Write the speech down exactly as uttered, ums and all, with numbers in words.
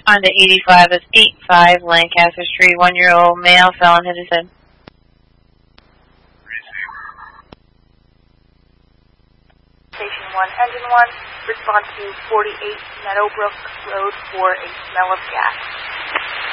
Honda eighty-five, that's eight five Lancaster Street, one-year-old male fell and hit his head. Station one, Engine one, respond to forty-eight Meadowbrook Road for a smell of gas.